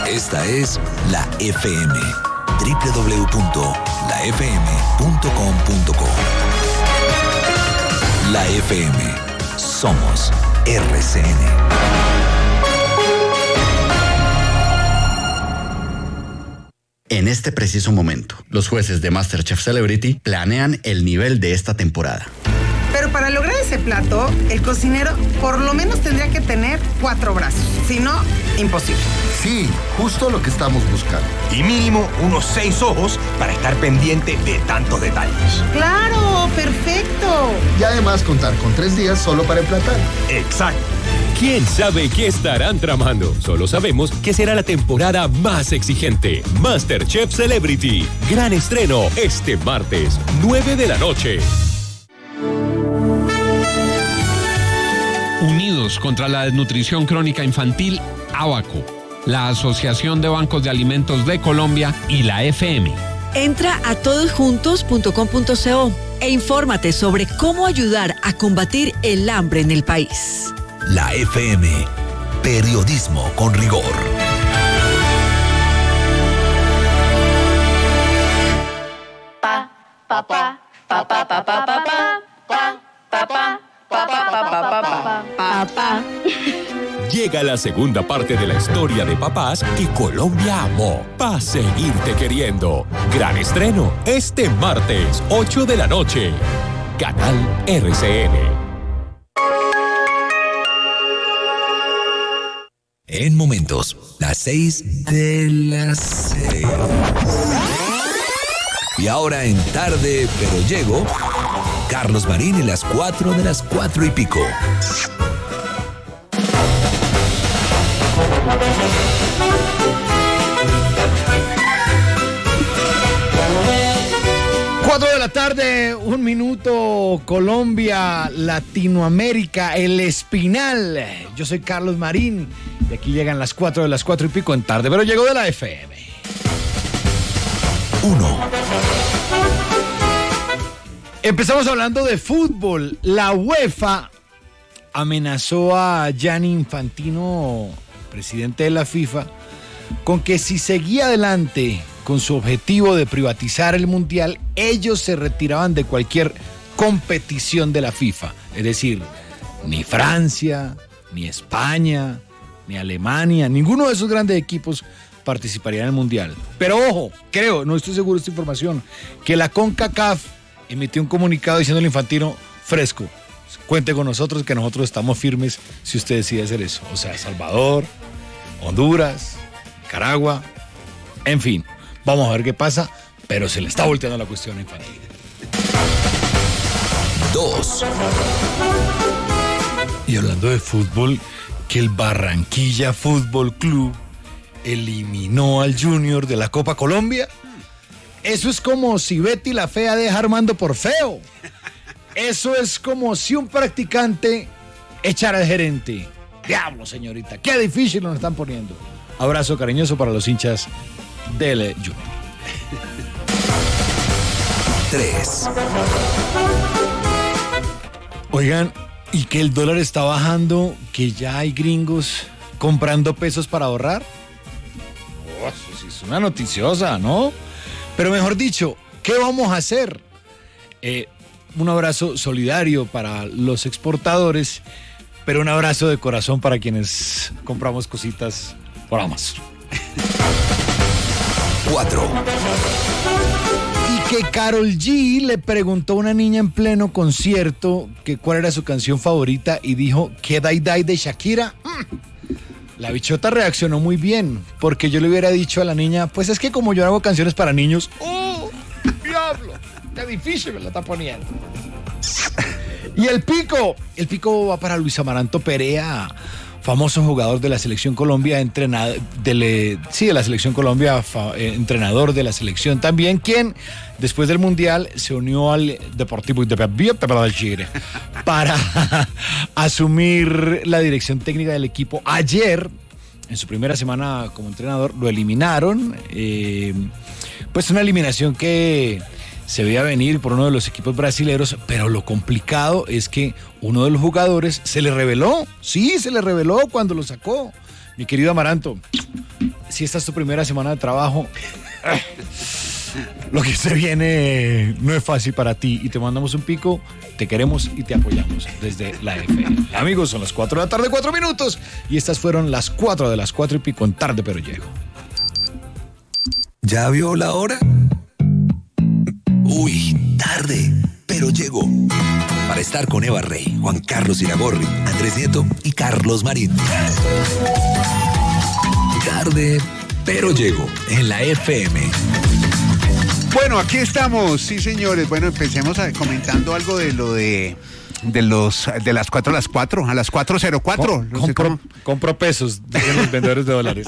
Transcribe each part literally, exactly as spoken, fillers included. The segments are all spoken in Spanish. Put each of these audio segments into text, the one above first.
Esta es la F M, doble u doble u doble u punto la f m punto com punto co. La F M, somos R C N. En este preciso momento, los jueces de MasterChef Celebrity planean el nivel de esta temporada. Pero para lograr ese plato, el cocinero por lo menos tendría que tener cuatro brazos. Si no, imposible. Sí, justo lo que estamos buscando. Y mínimo unos seis ojos para estar pendiente de tantos detalles. ¡Claro! ¡Perfecto! Y además contar con tres días solo para emplatar. Exacto. ¿Quién sabe qué estarán tramando? Solo sabemos que será la temporada más exigente. MasterChef Celebrity. Gran estreno este martes, nueve de la noche. Unidos contra la desnutrición crónica infantil, ABACO, la Asociación de Bancos de Alimentos de Colombia y la F M. Entra a todosjuntos punto com punto co e infórmate sobre cómo ayudar a combatir el hambre en el país. La F M, periodismo con rigor. Pa, pa, pa, pa, pa, pa, pa, pa, pa, pa, pa, pa. Pa, pa, pa, pa, pa, pa, pa, pa. Llega la segunda parte de la historia de papás que Colombia amó para seguirte queriendo. Gran estreno este martes, ocho de la noche. Canal R C N. En momentos, las seis de las seis. Y ahora en Tarde Pero Llego, Carlos Marín y las cuatro de las cuatro y pico. Cuatro de la tarde, un minuto, Colombia, Latinoamérica, el Espinal. Yo soy Carlos Marín y aquí llegan las cuatro de las cuatro y pico en Tarde Pero Llego de la F M. Uno. Empezamos hablando de fútbol. La UEFA amenazó a Gianni Infantino, presidente de la FIFA, con que si seguía adelante con su objetivo de privatizar el Mundial, ellos se retiraban de cualquier competición de la FIFA. Es decir, ni Francia, ni España, ni Alemania, ninguno de esos grandes equipos participaría en el Mundial. Pero ojo, creo, no estoy seguro de esta información, que la CONCACAF emitió un comunicado diciendo al Infantino, fresco, cuente con nosotros que nosotros estamos firmes si usted decide hacer eso. O sea, Salvador, Honduras, Nicaragua, en fin, vamos a ver qué pasa, pero se le está volteando la cuestión a Infantino. Dos. Y hablando de fútbol, que el Barranquilla Fútbol Club eliminó al Junior de la Copa Colombia. Eso es como si Betty la Fea deja a Armando por feo. Eso es como si un practicante echara al gerente. Diablo, señorita, qué difícil nos están poniendo. Abrazo cariñoso para los hinchas del Junior. Tres. Oigan, y que el dólar está bajando, que ya hay gringos comprando pesos para ahorrar. Oh, eso sí es una noticiosa, ¿no? Pero mejor dicho, ¿qué vamos a hacer? Eh, un abrazo solidario para los exportadores, pero un abrazo de corazón para quienes compramos cositas por Amazon. Cuatro. Y que Karol G le preguntó a una niña en pleno concierto que cuál era su canción favorita y dijo que Dai Dai de Shakira. La bichota reaccionó muy bien, porque yo le hubiera dicho a la niña, pues es que como yo hago canciones para niños, ¡oh, diablo! ¡Qué difícil me la está poniendo! Y el pico, el pico va para Luis Amaranto Perea, famoso jugador de la Selección Colombia, entrenador de, sí, de la Selección Colombia, fa, eh, entrenador de la selección también, quien después del Mundial se unió al Deportivo Independiente para asumir la dirección técnica del equipo. Ayer, en su primera semana como entrenador, lo eliminaron, eh, pues una eliminación que se veía venir por uno de los equipos brasileños, pero lo complicado es que uno de los jugadores se le reveló, sí, se le reveló cuando lo sacó. Mi querido Amaranto, si esta es tu primera semana de trabajo, lo que se viene no es fácil para ti y te mandamos un pico, te queremos y te apoyamos desde la F M. Amigos, son las cuatro de la tarde, cuatro minutos, y estas fueron las cuatro de las cuatro y pico en Tarde Pero Llego. ¿Ya vio la hora? Uy, tarde, pero llegó. Para estar con Eva Rey, Juan Carlos Iragorri, Andrés Nieto y Carlos Marín. Tarde, pero llego en la F M. Bueno, aquí estamos, sí señores. Bueno, empecemos a, comentando algo de lo de de los de las cuatro a las cuatro, a las cuatro cero cuatro. Com, compro, compro pesos, dicen los vendedores de dólares.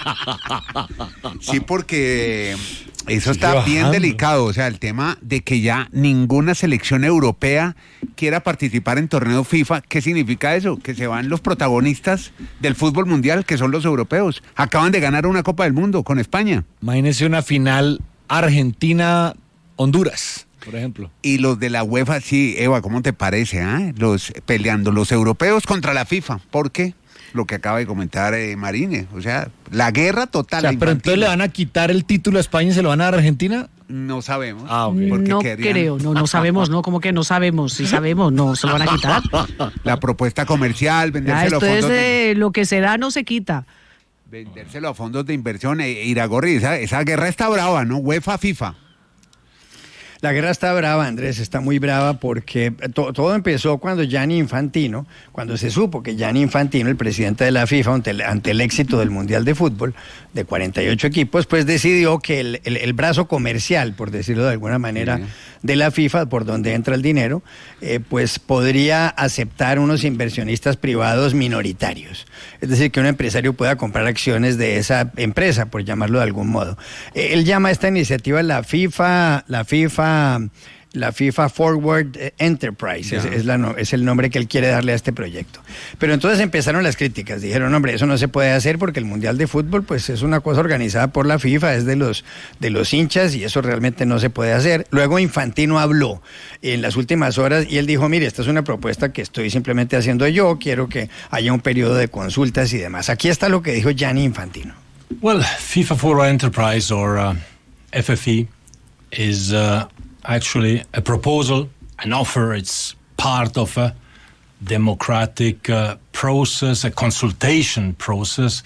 Sí, porque eso está bien delicado, o sea, el tema de que ya ninguna selección europea quiera participar en torneo FIFA. ¿Qué significa eso? Que se van los protagonistas del fútbol mundial, que son los europeos. Acaban de ganar una Copa del Mundo con España. Imagínense una final Argentina-Honduras, por ejemplo. Y los de la UEFA, sí, Eva, ¿cómo te parece? Eh? Los peleando, los europeos contra la FIFA. ¿Por qué? Lo que acaba de comentar eh, Marine, o sea, la guerra total. O sea, pero entonces le van a quitar el título a España y se lo van a dar a Argentina. No sabemos. Ah, okay. No querían... creo, no, no sabemos, no, como que no sabemos, si sabemos, no, se lo van a quitar. La propuesta comercial, vendérselo esto a fondos es de, de... lo que se da no se quita. Vendérselo a fondos de inversión. Eh, Iragorri, esa, esa guerra está brava, ¿no? UEFA, FIFA. La guerra está brava, Andrés, está muy brava porque to, todo empezó cuando Gianni Infantino, cuando se supo que Gianni Infantino, el presidente de la FIFA, ante el, ante el éxito del Mundial de Fútbol de cuarenta y ocho equipos, pues decidió que el, el, el brazo comercial, por decirlo de alguna manera, sí, de la FIFA, por donde entra el dinero, eh, pues podría aceptar unos inversionistas privados minoritarios. Es decir, que un empresario pueda comprar acciones de esa empresa, por llamarlo de algún modo. Eh, él llama a esta iniciativa la FIFA, la FIFA la FIFA Forward Enterprise, es, es, la, es el nombre que él quiere darle a este proyecto. Pero entonces empezaron las críticas, dijeron, hombre, eso no se puede hacer porque el Mundial de Fútbol pues es una cosa organizada por la FIFA, es de los, de los hinchas y eso realmente no se puede hacer. Luego Infantino habló en las últimas horas y él dijo, mire, esta es una propuesta que estoy simplemente haciendo yo, quiero que haya un periodo de consultas y demás. Aquí está lo que dijo Gianni Infantino. Well, FIFA Forward Enterprise or uh, F F E is uh, actually a proposal, an offer. It's part of a democratic uh, process, a consultation process,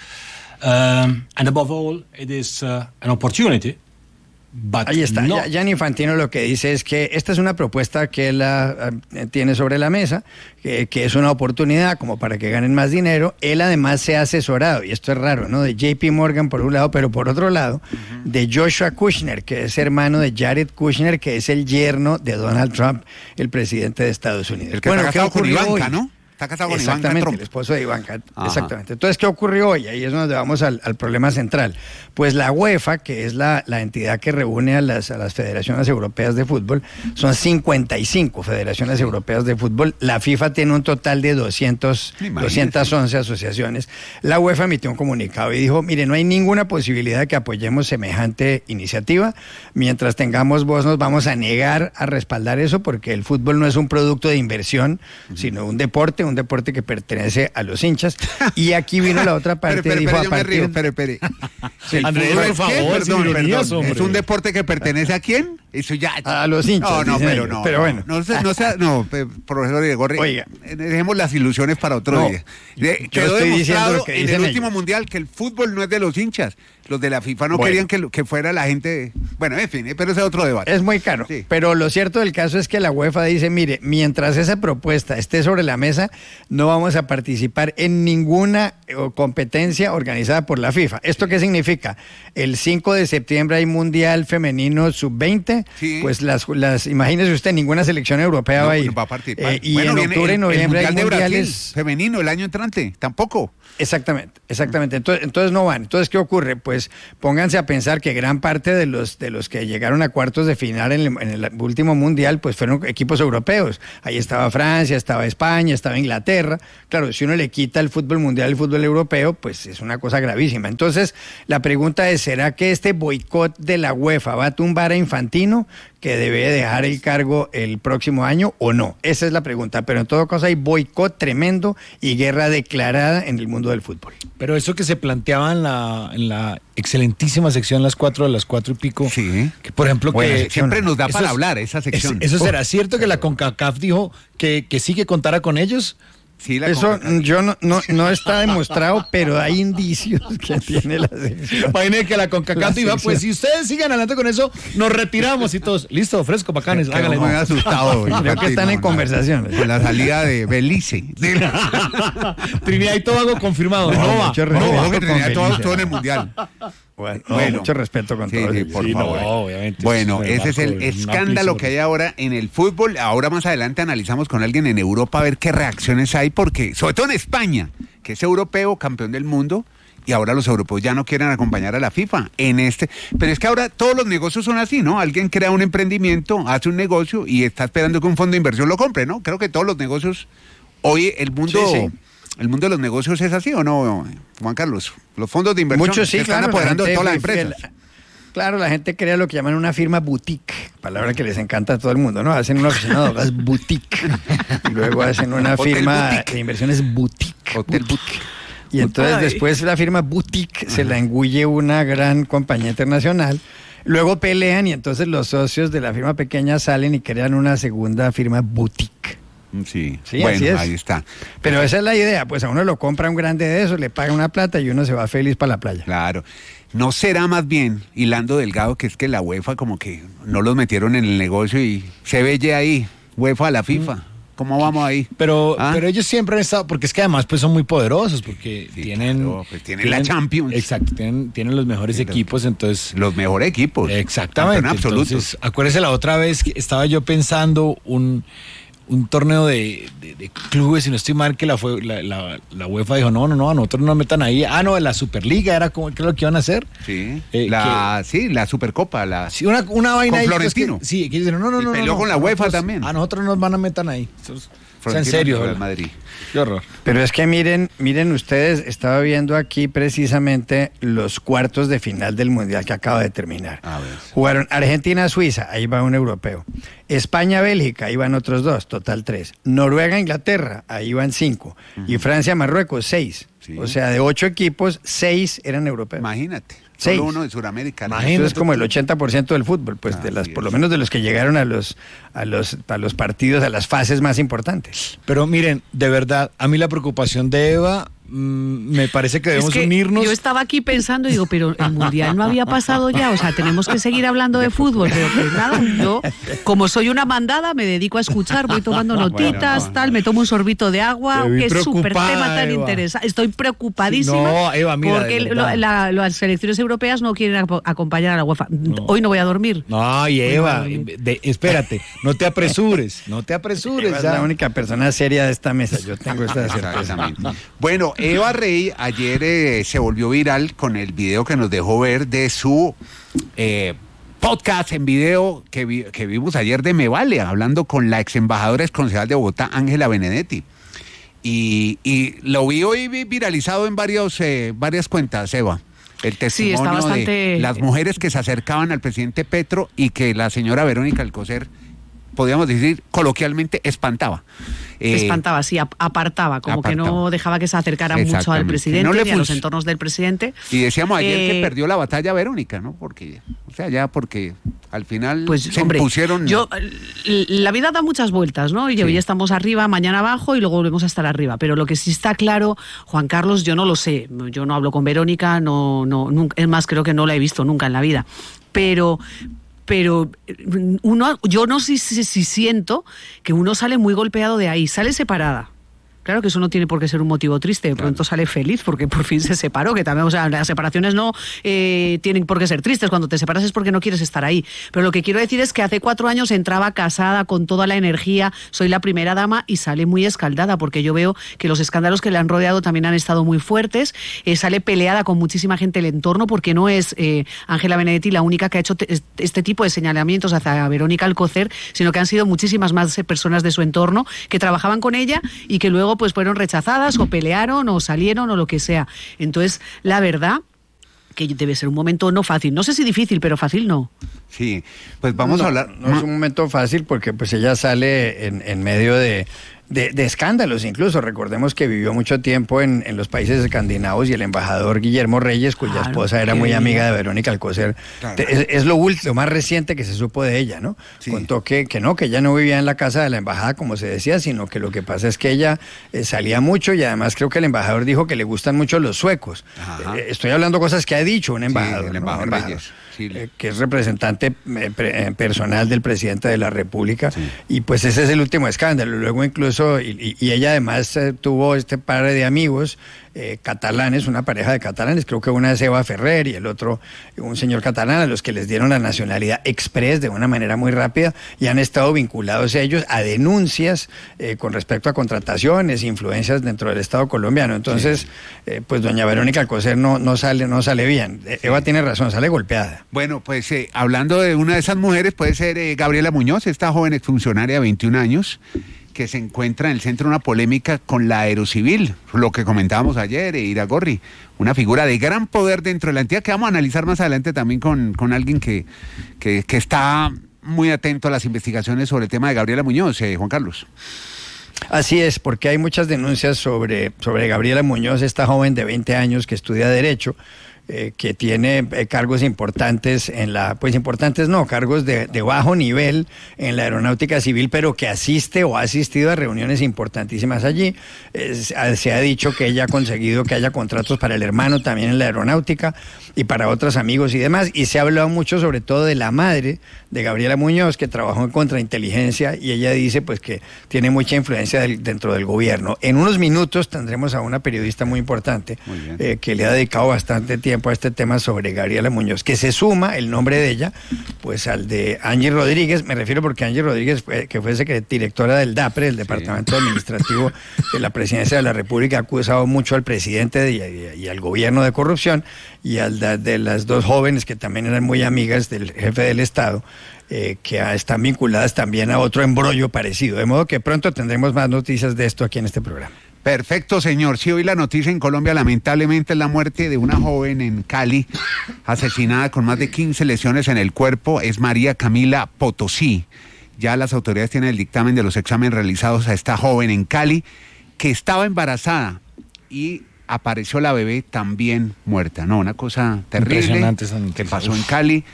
um, and above all, it is uh, an opportunity. But ahí está, no. Gianni Infantino lo que dice es que esta es una propuesta que él uh, tiene sobre la mesa, que, que es una oportunidad como para que ganen más dinero. Él además se ha asesorado, y esto es raro, ¿no? De J P Morgan por un lado, pero por otro lado, uh-huh. de Joshua Kushner, que es hermano de Jared Kushner, que es el yerno de Donald Trump, el presidente de Estados Unidos. El que bueno, está casado con Ivanka, ¿no? Está casado con Ivanka Exactamente, Trump. El esposo de Ivanka. Ajá. Exactamente. Entonces, ¿qué ocurrió hoy? Ahí es donde vamos al, al problema central. Pues la UEFA, que es la, la entidad que reúne a las, a las federaciones europeas de fútbol, son cincuenta y cinco federaciones sí. europeas de fútbol. La FIFA tiene un total de doscientos, doscientas once asociaciones. La UEFA emitió un comunicado y dijo, mire, no hay ninguna posibilidad de que apoyemos semejante iniciativa. Mientras tengamos voz, nos vamos a negar a respaldar eso porque el fútbol no es un producto de inversión, uh-huh. sino un deporte, un deporte que pertenece a los hinchas. Y aquí vino la otra parte. Pero, pero, dijo, pero a yo partir... me río, pero, pero. Andrés, por favor, perdón, ironías, perdón. ¿Es un deporte que pertenece a quién? Eso ya. A los hinchas. No, no, pero ellos. no. Pero bueno. No, no, no, sea, no profesor Igor, Oiga. Dejemos las ilusiones para otro no, día. De, quedó demostrado en el último ellos. mundial que el fútbol no es de los hinchas. Los de la FIFA no bueno. querían que, que fuera la gente. Bueno, en fin, pero ese es otro debate. Es muy caro. Sí. Pero lo cierto del caso es que la UEFA dice, mire, mientras esa propuesta esté sobre la mesa, no vamos a participar en ninguna competencia organizada por la FIFA. ¿Esto qué significa? El cinco de septiembre hay Mundial Femenino sub veinte, sí. pues las, las, imagínese usted, ninguna selección europea no, va a ir. No va a participar. Eh, y bueno, en octubre y noviembre el hay mundial mundiales... de Brasil, femenino el año entrante, tampoco. Exactamente, exactamente. Entonces, entonces no van. Entonces, ¿qué ocurre? Pues pónganse a pensar que gran parte de los de los que llegaron a cuartos de final en el, en el último mundial, pues fueron equipos europeos. Ahí estaba Francia, estaba España, estaba Inglaterra. Claro, si uno le quita el fútbol mundial al fútbol europeo, pues es una cosa gravísima. Entonces, la pregunta es, ¿será que este boicot de la UEFA va a tumbar a Infantino Infantino, que debe dejar el cargo el próximo año o no. Esa es la pregunta. Pero en todo caso hay boicot tremendo y guerra declarada en el mundo del fútbol. Pero eso que se planteaba en la, en la excelentísima sección las cuatro de las cuatro y pico, sí. que por ejemplo bueno, que siempre nos da para es, hablar esa sección. Es, ¿Eso será cierto que la CONCACAF dijo que, que sí que contara con ellos? Sí, la Eso yo no, no, no está demostrado, pero hay indicios que tiene la sección. Imagínate que la CONCACAF iba, pues si ustedes sigan adelante con eso, nos retiramos y todos, listo, fresco, bacanes, háganle. Muy asustado. Creo que están en conversaciones. Con la salida de Belice. Trinidad y Tobago confirmado. No, va. Mucho No, respeto que Trinidad y Tobago Belice. estuvo en el Mundial. Bueno, no, Bueno. mucho respeto con Sí, todo. sí, por Sí, favor. no, obviamente, Bueno, eso es ese es el relajo, es un escándalo amplísimo. que hay ahora en el fútbol. Ahora más adelante analizamos con alguien en Europa a ver qué reacciones hay, porque, sobre todo en España, que es europeo, campeón del mundo, y ahora los europeos ya no quieren acompañar a la FIFA en este. Pero es que ahora todos los negocios son así, ¿no? Alguien crea un emprendimiento, hace un negocio y está esperando que un fondo de inversión lo compre, ¿no? Creo que todos los negocios, hoy el mundo... Sí, sí. ¿El mundo de los negocios es así o no, Juan Carlos? Los fondos de inversión Muchos sí, se están claro, apoderando la de gente todas las fiel- empresas. Claro, la gente crea lo que llaman una firma boutique, palabra que les encanta a todo el mundo, ¿no? Hacen una oficina de abogados boutique y luego hacen una Hotel firma boutique. de inversiones boutique. Hotel boutique. Y entonces Ay. después la firma boutique se la engulle una gran compañía internacional. Luego pelean y entonces los socios de la firma pequeña salen y crean una segunda firma boutique. Sí, Sí, bueno, así es. ahí está. Pero esa es la idea, pues a uno lo compra un grande de eso, le paga una plata y uno se va feliz para la playa. Claro. ¿No será más bien, hilando delgado, que es que la UEFA como que no los metieron en el negocio y se ve ya ahí, UEFA a la FIFA? ¿Cómo vamos ahí? Pero, ¿Ah? pero ellos siempre han estado, porque es que además pues son muy poderosos, porque Sí, tienen, claro, pues tienen la Champions. Exacto, tienen, tienen los mejores Sí, los- equipos, entonces. Los mejores equipos. Exactamente. Campeón absoluto. Entonces, acuérdese la otra vez que estaba yo pensando un, un torneo de, de- de clubes, y no estoy mal, que la, fue, la, la, la UEFA dijo, no, no, no, a nosotros no nos metan ahí. Ah, no, la Superliga era como, ¿qué es lo que iban a hacer? Sí, Eh, la, sí, la Supercopa, la... Sí, una, una vaina Con ahí, pues, Florentino. que- sí, que dicen, no, no, Y no. peleó no, con la a UEFA nosotros- también. A nosotros nos van a metan ahí. Eso es- o sea, en Florentino serio. del Real ¿verdad? Madrid. Qué horror. Pero es que miren, miren ustedes, estaba viendo aquí precisamente los cuartos de final del Mundial que acaba de terminar. A ver. Jugaron Argentina-Suiza, ahí va un europeo. España-Bélgica, ahí van otros dos, total tres. Noruega-Inglaterra, ahí van cinco. Y Francia-Marruecos, seis. Sí. O sea, de ocho equipos, seis eran europeos. Imagínate. Seis. Solo uno de Sudamérica. ¿no? Imagínate. Eso es como el ochenta por ciento del fútbol, pues de las, Así por lo es. menos de los que llegaron a los, a los, a los partidos, a las fases más importantes. Pero miren, de verdad, a mí la preocupación de Eva, mm, me parece que debemos Es que unirnos. yo estaba aquí pensando y digo, pero el Mundial no había pasado ya, o sea, tenemos que seguir hablando de fútbol, pero pues nada, yo, como soy una mandada, me dedico a escuchar, voy tomando notitas, Bueno, no, tal, me tomo un sorbito de agua, Te vi qué súper preocupada, tema tan Eva. interesante, estoy preocupadísima, No, Eva, mira, porque de verdad. lo- la- las selecciones europeas no quieren apo- acompañar a la UEFA, hoy no voy a dormir. No, y Eva, no, no. de- espérate, no te apresures, no te apresures. Eva es ya. la única persona seria de esta mesa, yo tengo esta certeza. Exactamente. Bueno, Eva Rey ayer eh, se volvió viral con el video que nos dejó ver de su eh, podcast en video que, vi- que vimos ayer de Me Vale, hablando con la ex embajadora ex concejal de Bogotá, Ángela Benedetti. Y, y lo vi hoy vi- viralizado en varios, eh, varias cuentas, Eva. El testimonio está bastante- de las mujeres que se acercaban al presidente Petro y que la señora Verónica Alcocer, podríamos decir coloquialmente, espantaba. Eh, Espantaba, sí, ap- apartaba, como que no apartaba. dejaba que se acercara mucho al Exactamente. presidente No le ni a los func- entornos del presidente. Y decíamos ayer Eh, que perdió la batalla Verónica, ¿no? Porque, o sea, ya porque al final Pues, se hombre, impusieron. yo, l- la vida da muchas vueltas, ¿no? Y hoy estamos arriba, mañana abajo y luego volvemos a estar arriba. Pero lo que sí está claro, Juan Carlos, yo no lo sé. Yo no hablo con Verónica, no, no, nunca, es más, creo que no la he visto nunca en la vida. Pero, pero uno, yo no sé si, si siento que uno sale muy golpeado de ahí, sale separada. Claro que eso no tiene por qué ser un motivo triste, de pronto sale feliz porque por fin se separó, que también, o sea, las separaciones no eh, tienen por qué ser tristes, cuando te separas es porque no quieres estar ahí. Pero lo que quiero decir es que hace cuatro años entraba casada con toda la energía, soy la primera dama y sale muy escaldada porque yo veo que los escándalos que le han rodeado también han estado muy fuertes, eh, sale peleada con muchísima gente del entorno porque no es eh, Ángela Benedetti la única que ha hecho te- este tipo de señalamientos hacia Verónica Alcocer, sino que han sido muchísimas más eh, personas de su entorno que trabajaban con ella y que luego pues fueron rechazadas o pelearon o salieron o lo que sea. Entonces, la verdad que debe ser un momento no fácil. No sé si difícil, pero fácil no. Sí, pues vamos no, a hablar. No, no es un momento fácil porque pues ella sale en, en medio de, de, de escándalos incluso. Recordemos que vivió mucho tiempo en, en los países escandinavos y el embajador Guillermo Reyes, cuya claro, esposa era muy bien. amiga de Verónica Alcocer. Claro. Es, es lo, lo más reciente que se supo de ella, ¿no? Sí. Contó que, que no, que ella no vivía en la casa de la embajada como se decía, sino que lo que pasa es que ella eh, salía mucho y además creo que el embajador dijo que le gustan mucho los suecos. Eh, estoy hablando cosas que ha dicho un embajador. Sí, el embajador, ¿no? embajador. Reyes. Sí. Eh, que es representante eh, pre, eh, personal del presidente de la República, sí. y pues ese es el último escándalo. Luego incluso, y, y ella además eh, tuvo este par de amigos eh, catalanes, una pareja de catalanes, creo que una es Eva Ferrer y el otro un señor catalán, a los que les dieron la nacionalidad express de una manera muy rápida y han estado vinculados ellos a denuncias eh, con respecto a contrataciones, influencias dentro del Estado colombiano. Entonces, sí. eh, pues doña Verónica Alcocer no, no, sale, no sale bien. Sí. Eva tiene razón, sale golpeada. Bueno, pues eh, hablando de una de esas mujeres, puede ser eh, Gabriela Muñoz, esta joven exfuncionaria de veintiún años, que se encuentra en el centro de una polémica con la Aerocivil, lo que comentábamos ayer, eh, Iragorri, una figura de gran poder dentro de la entidad, que vamos a analizar más adelante también con, con alguien que, que, que está muy atento a las investigaciones sobre el tema de Gabriela Muñoz, eh, Juan Carlos. Así es, porque hay muchas denuncias sobre, sobre Gabriela Muñoz, esta joven de veinte años que estudia Derecho, Eh, que tiene eh, cargos importantes en la, pues importantes no, cargos de, de bajo nivel en la aeronáutica civil, pero que asiste o ha asistido a reuniones importantísimas allí. Eh, se ha dicho que ella ha conseguido que haya contratos para el hermano también en la aeronáutica y para otros amigos y demás, y se ha hablado mucho sobre todo de la madre de Gabriela Muñoz, que trabajó en contrainteligencia, y ella dice pues que tiene mucha influencia del, dentro del gobierno. En unos minutos tendremos a una periodista muy importante muy eh, que le ha dedicado bastante tiempo a este tema sobre Gabriela Muñoz, que se suma el nombre de ella pues al de Angie Rodríguez. Me refiero porque Angie Rodríguez fue, que fue directora del DAPRE, el Departamento sí. Administrativo de la Presidencia de la República, ha acusado mucho al presidente de, y, y al gobierno de corrupción, y al de, de las dos jóvenes que también eran muy amigas del jefe del Estado, eh, que a, están vinculadas también a otro embrollo parecido, de modo que pronto tendremos más noticias de esto aquí en este programa. Perfecto, señor. Sí, hoy la noticia en Colombia lamentablemente es la muerte de una joven en Cali, asesinada con más de quince lesiones en el cuerpo. Es María Camila Potosí. Ya las autoridades tienen el dictamen de los exámenes realizados a esta joven en Cali, que estaba embarazada y apareció la bebé también muerta. No, una cosa terrible que pasó en Cali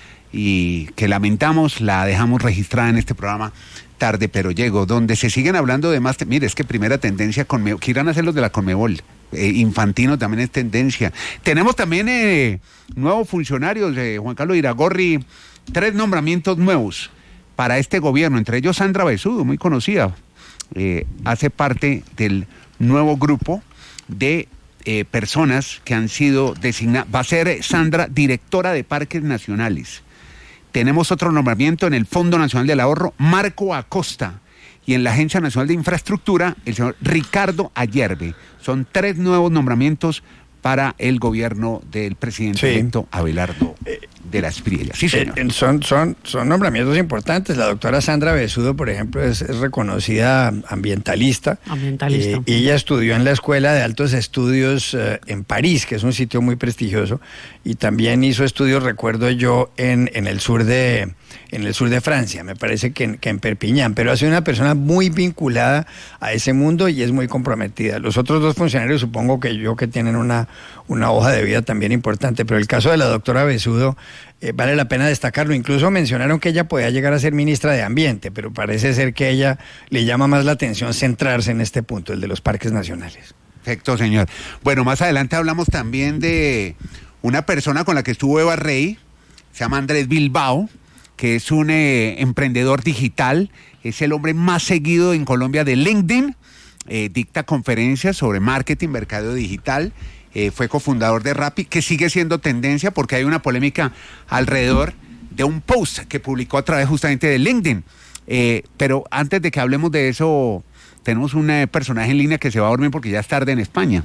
y que lamentamos, la dejamos registrada en este programa tarde, pero llego, donde se siguen hablando de más. Te- Mire, es que primera tendencia, Conmebol, que irán a hacer los de la Conmebol. Eh, Infantino también es tendencia. Tenemos también eh, nuevos funcionarios, eh, Juan Carlos Iragorri, tres nombramientos nuevos para este gobierno, entre ellos Sandra Besudo, muy conocida, eh, hace parte del nuevo grupo de eh, personas que han sido designadas. Va a ser Sandra directora de Parques Nacionales. Tenemos otro nombramiento en el Fondo Nacional del Ahorro, Marco Acosta, y en la Agencia Nacional de Infraestructura, el señor Ricardo Ayerbe. Son tres nuevos nombramientos para el gobierno del presidente sí. electo Abelardo de la Espriella. Sí, señor. Eh, son, son, son nombramientos importantes. La doctora Sandra Besudo, por ejemplo, es, es reconocida ambientalista. Ambientalista. Eh, y ella estudió en la Escuela de Altos Estudios eh, en París, que es un sitio muy prestigioso, y también hizo estudios, recuerdo yo, en, en el sur de... en el sur de Francia, me parece que en, que en Perpiñán, pero ha sido una persona muy vinculada a ese mundo y es muy comprometida. Los otros dos funcionarios supongo que yo que tienen una, una hoja de vida también importante, pero el caso de la doctora Besudo eh, vale la pena destacarlo. Incluso mencionaron que ella podía llegar a ser ministra de Ambiente, pero parece ser que a ella le llama más la atención centrarse en este punto, el de los parques nacionales. Perfecto, señor. Bueno, más adelante hablamos también de una persona con la que estuvo Eva Rey, se llama Andrés Bilbao, que es un eh, emprendedor digital, es el hombre más seguido en Colombia de LinkedIn, eh, dicta conferencias sobre marketing, mercadeo digital, eh, fue cofundador de Rappi, que sigue siendo tendencia porque hay una polémica alrededor de un post que publicó a través justamente de LinkedIn. Eh, pero antes de que hablemos de eso, tenemos un eh, personaje en línea que se va a dormir porque ya es tarde en España.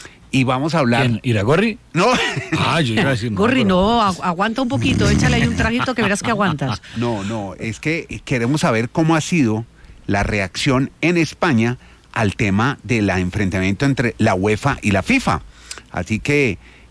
Y vamos a hablar... ¿Quién? ¿Iragorri? No. Ah, yo iba a decir... Gorri, no, agu- aguanta un poquito, échale ahí un traguito que verás que aguantas. No, no, es que queremos saber cómo ha sido la reacción en España al tema del enfrentamiento entre la UEFA y la FIFA. Así que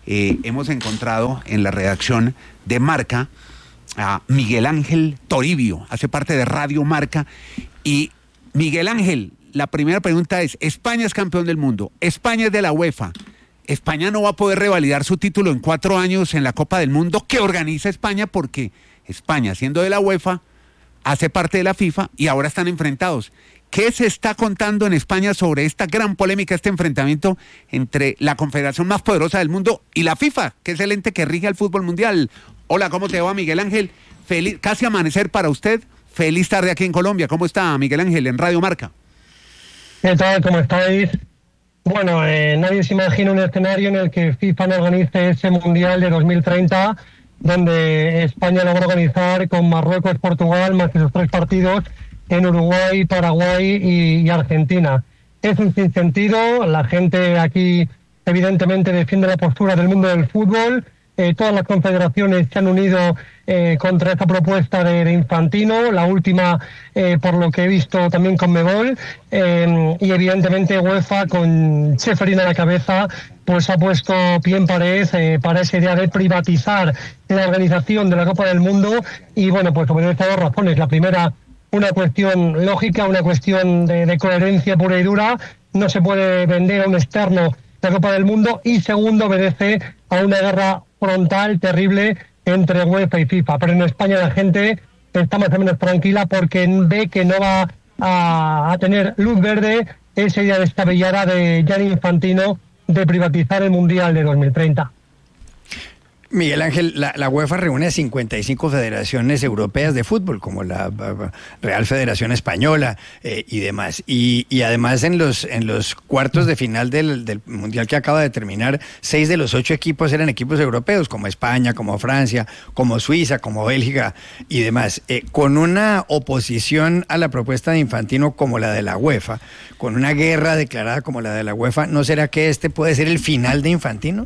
eh, hemos encontrado en la redacción de Marca a Miguel Ángel Toribio, hace parte de Radio Marca. Y Miguel Ángel, la primera pregunta es, España es campeón del mundo, España es de la UEFA, España no va a poder revalidar su título en cuatro años en la Copa del Mundo que organiza España, porque España, siendo de la UEFA, hace parte de la FIFA y ahora están enfrentados. ¿Qué se está contando en España sobre esta gran polémica, este enfrentamiento entre la confederación más poderosa del mundo y la FIFA, que es el ente que rige al fútbol mundial? Hola, ¿cómo te va, Miguel Ángel? Feliz, casi amanecer para usted. Feliz tarde aquí en Colombia. ¿Cómo está, Miguel Ángel, en Radio Marca? ¿Qué tal? ¿Cómo estáis? Bueno, eh, nadie se imagina un escenario en el que FIFA no organice ese Mundial de dos mil treinta, donde España lo va a organizar con Marruecos, Portugal, más que sus tres partidos en Uruguay, Paraguay y, y Argentina. Es un sinsentido. La gente aquí evidentemente defiende la postura del mundo del fútbol. Eh, todas las confederaciones se han unido eh, contra esta propuesta de, de Infantino, la última, eh, por lo que he visto, también con Mebol, eh, y evidentemente UEFA, con Ceferin a la cabeza, pues ha puesto pie en pared eh, para esa idea de privatizar la organización de la Copa del Mundo. Y bueno, pues obedece a dos razones. La primera, una cuestión lógica, una cuestión de, de coherencia pura y dura. No se puede vender a un externo la Copa del Mundo. Y segundo, obedece a una guerra frontal terrible entre UEFA y FIFA. Pero en España la gente está más o menos tranquila porque ve que no va a, a tener luz verde esa idea descabellada de Gianni Infantino de privatizar el Mundial de dos mil treinta. Miguel Ángel, la, la UEFA reúne a cincuenta y cinco federaciones europeas de fútbol, como la Real Federación Española eh, y demás. Y, y además en los, en los cuartos de final del, del Mundial que acaba de terminar, seis de los ocho equipos eran equipos europeos, como España, como Francia, como Suiza, como Bélgica y demás. Eh, con una oposición a la propuesta de Infantino como la de la UEFA, con una guerra declarada como la de la UEFA, ¿no será que este puede ser el final de Infantino?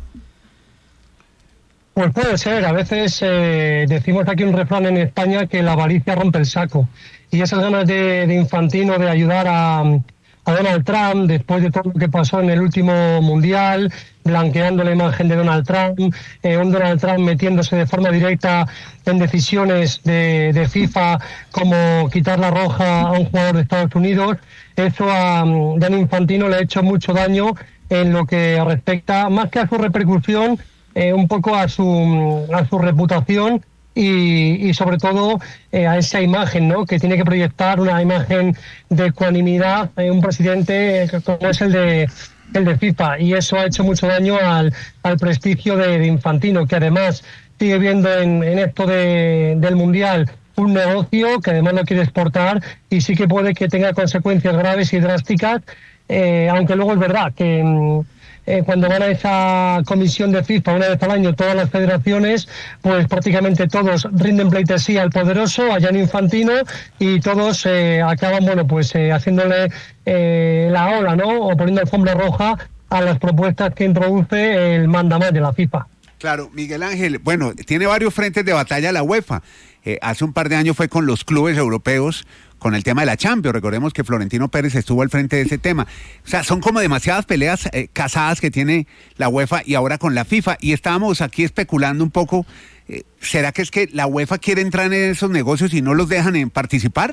Pues puede ser. A veces eh, decimos aquí un refrán en España que la avaricia rompe el saco. Y esas ganas de, de Infantino de ayudar a, a Donald Trump, después de todo lo que pasó en el último Mundial, blanqueando la imagen de Donald Trump, eh, un Donald Trump metiéndose de forma directa en decisiones de, de FIFA, como quitar la roja a un jugador de Estados Unidos, eso a um, Gianni Infantino le ha hecho mucho daño en lo que respecta, más que a su repercusión, Eh, un poco a su a su reputación y, y sobre todo eh, a esa imagen, ¿no?, que tiene que proyectar, una imagen de ecuanimidad, eh, un presidente eh, como es el de el de FIFA, y eso ha hecho mucho daño al, al prestigio de, de Infantino, que además sigue viendo en, en esto de, del Mundial un negocio que además lo quiere exportar, y sí que puede que tenga consecuencias graves y drásticas, eh, aunque luego es verdad que Eh, cuando van a esa comisión de FIFA una vez al año todas las federaciones, pues prácticamente todos rinden pleitesía al poderoso, a Gianni Infantino, y todos eh, acaban, bueno, pues eh, haciéndole eh, la ola, ¿no?, o poniendo alfombra roja a las propuestas que introduce el mandamás de la FIFA. Claro, Miguel Ángel, bueno, tiene varios frentes de batalla la UEFA. Eh, hace un par de años fue con los clubes europeos, con el tema de la Champions. Recordemos que Florentino Pérez estuvo al frente de ese tema. O sea, son como demasiadas peleas eh, casadas que tiene la UEFA y ahora con la FIFA. Y estábamos aquí especulando un poco, eh, ¿será que es que la UEFA quiere entrar en esos negocios y no los dejan en participar?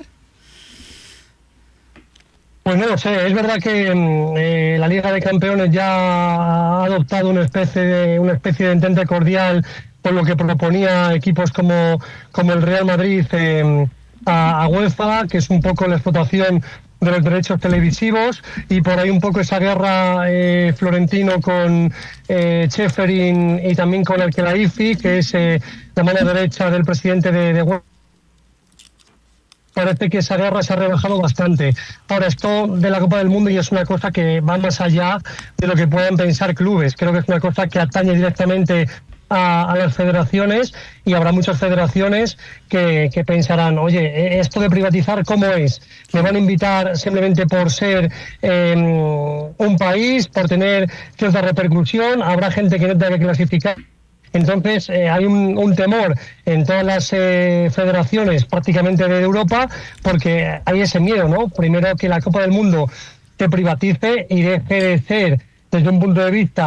Pues no lo sé. Es verdad que eh, la Liga de Campeones ya ha adoptado una especie de una especie de entente cordial por lo que proponía equipos como, como el Real Madrid eh, a, a UEFA, que es un poco la explotación de los derechos televisivos, y por ahí un poco esa guerra eh, Florentino con eh, Ceferin y también con el Khelaifi, que es eh, la mano derecha del presidente de, de UEFA. Parece que esa guerra se ha rebajado bastante. Ahora, esto de la Copa del Mundo ya es una cosa que va más allá de lo que puedan pensar clubes. Creo que es una cosa que atañe directamente a, a las federaciones, y habrá muchas federaciones que, que pensarán, oye, esto de privatizar, ¿cómo es? ¿Me van a invitar simplemente por ser eh, un país, por tener cierta repercusión? ¿Habrá gente que no tenga que clasificar? Entonces eh, hay un, un temor en todas las eh, federaciones prácticamente de Europa, porque hay ese miedo, ¿no? Primero, que la Copa del Mundo se privatice y deje de ser, desde un punto de vista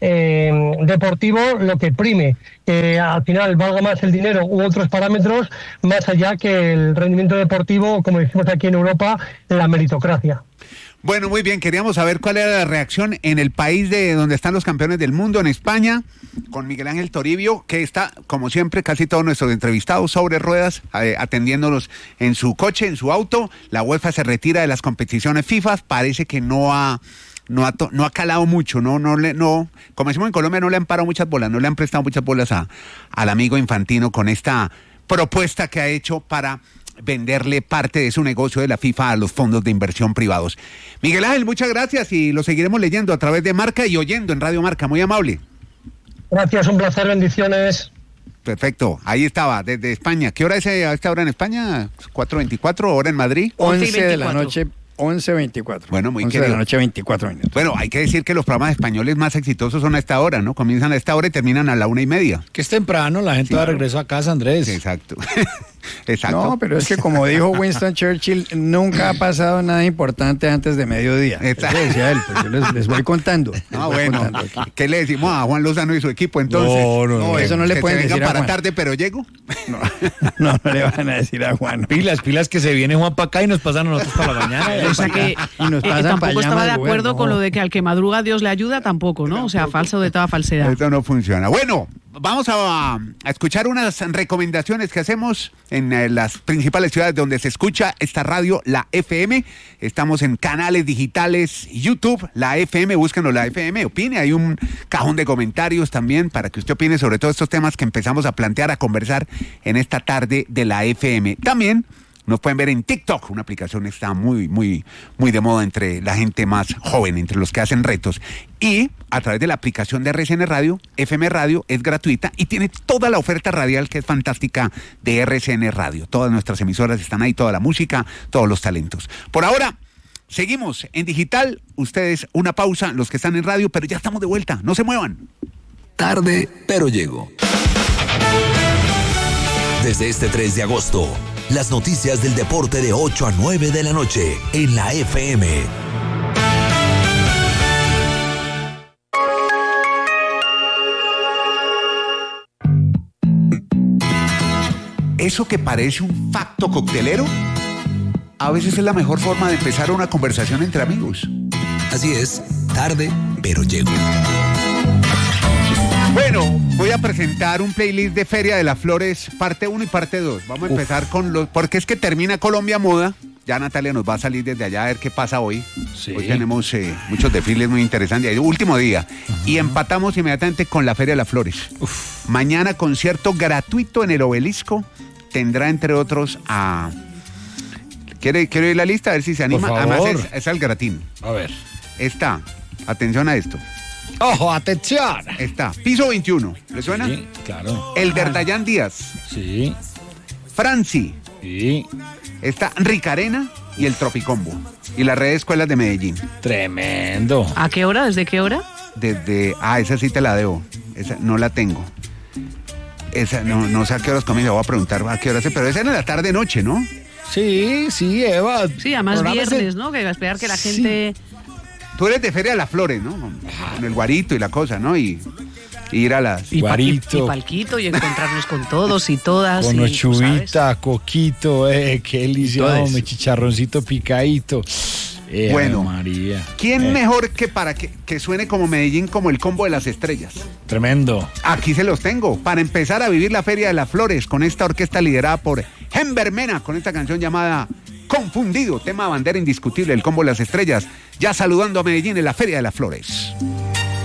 eh, deportivo lo que prime, que al final valga más el dinero u otros parámetros, más allá que el rendimiento deportivo, como decimos aquí en Europa, la meritocracia. Bueno, muy bien, queríamos saber cuál era la reacción en el país de donde están los campeones del mundo, en España, con Miguel Ángel Toribio, que está, como siempre, casi todos nuestros entrevistados sobre ruedas, eh, atendiéndolos en su coche, en su auto. La UEFA se retira de las competiciones FIFA, parece que no ha... No ha, to, no ha calado mucho, no, no le, no, como decimos en Colombia, no le han parado muchas bolas, no le han prestado muchas bolas a, al amigo Infantino con esta propuesta que ha hecho para venderle parte de su negocio de la FIFA a los fondos de inversión privados. Miguel Ángel, muchas gracias y lo seguiremos leyendo a través de Marca y oyendo en Radio Marca, muy amable. Gracias, un placer, bendiciones. Perfecto, ahí estaba, desde España. ¿Qué hora es a esta hora en España? ¿cuatro veinticuatro, hora en Madrid? once de la noche. once veinticuatro. Bueno, muy once querido. de la noche, veinticuatro minutos. Bueno, hay que decir que los programas españoles más exitosos son a esta hora, ¿no? Comienzan a esta hora y terminan a la una y media. Que es temprano, la gente Sí, va de claro. regreso a casa, Andrés. Exacto. Exacto. No, pero es que como dijo Winston Churchill, nunca ha pasado nada importante antes de mediodía. Eso decía él, pues yo les, les voy contando. Les Ah, voy bueno, contando aquí. ¿qué le decimos a Juan Lozano y su equipo entonces? No, no, no, eso no le Que pueden se vengan decir a para Juan. tarde, pero llego. No, no, no le van a decir a Juan. Pilas, pilas que se viene Juan para acá y nos pasan a nosotros para la mañana. O sea que Y nos eh, pasan tampoco para estaba de llama al acuerdo gobierno. con lo de que al que madruga Dios le ayuda, tampoco, ¿no? O sea, falso de toda falsedad. Esto no funciona. Bueno, vamos a, a escuchar unas recomendaciones que hacemos en eh, las principales ciudades donde se escucha esta radio, la F M. Estamos en canales digitales, YouTube, la F M, búsquenos la F M, opine. Hay un cajón de comentarios también para que usted opine sobre todos estos temas que empezamos a plantear, a conversar en esta tarde de la F M. También nos pueden ver en TikTok, una aplicación que está muy, muy, muy de moda entre la gente más joven, entre los que hacen retos. Y a través de la aplicación de R C N Radio, F M Radio, es gratuita y tiene toda la oferta radial que es fantástica de R C N Radio. Todas nuestras emisoras están ahí, toda la música, todos los talentos. Por ahora, seguimos en digital. Ustedes, una pausa, los que están en radio, pero ya estamos de vuelta. No se muevan. Tarde, pero llego. Desde este tres de agosto, las noticias del deporte de ocho a nueve de la noche en la F M. Eso que parece un facto coctelero, a veces es la mejor forma de empezar una conversación entre amigos. Así es, tarde, pero llego. Bueno, voy a presentar un playlist de Feria de las Flores, parte uno y parte dos. Vamos a empezar Uf. con los... Porque es que termina Colombia Moda. Ya Natalia nos va a salir desde allá a ver qué pasa hoy. Sí. Hoy tenemos eh, muchos desfiles muy interesantes. El último día. Uh-huh. Y empatamos inmediatamente con la Feria de las Flores. Uf. Mañana concierto gratuito en el Obelisco. Tendrá, entre otros, a... ¿Quiere, quiero ir la lista? A ver si se anima. Por favor. Además, es, es al gratín. A ver. Está. Atención a esto. ¡Ojo, atención! Está Piso veintiuno, ¿le suena? Sí, claro. El Dardayán Díaz. Sí. Franci. Sí. Está Ricarena y el Tropicombo. Y la red de escuelas de Medellín. Tremendo. ¿A qué hora? ¿Desde qué hora? Desde... Ah, esa sí te la debo. Esa no la tengo. Esa no, no sé a qué horas comienza. Voy a preguntar a qué horas. Pero esa es en la tarde-noche, ¿no? Sí, sí, Eva. Sí, además viernes, ¿no? Que va a esperar que la sí. gente... Tú eres de Feria de las Flores, ¿no? Con, con el guarito y la cosa, ¿no? Y, y ir a las... Y, guarito. Pa, y, y palquito y encontrarnos con todos y todas. Con y, chubita, coquito, eh, qué delicia, hombre, chicharroncito picadito. Eh, bueno, María. ¿Quién eh. mejor que para que, que suene como Medellín, como el combo de las estrellas? Tremendo. Aquí se los tengo, para empezar a vivir la Feria de las Flores, con esta orquesta liderada por Hember Mena, con esta canción llamada Confundido, tema bandera indiscutible, el combo de las estrellas, ya saludando a Medellín en la Feria de las Flores.